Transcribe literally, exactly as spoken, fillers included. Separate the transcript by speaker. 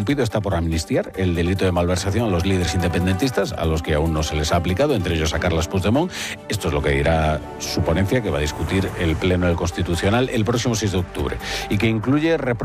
Speaker 1: interrumpido está por amnistiar el delito de malversación a los líderes independentistas, a los que aún no se les ha aplicado, entre ellos a Carles Puigdemont. Esto es lo que dirá su ponencia, que va a discutir el Pleno del Constitucional el próximo seis de octubre, y que incluye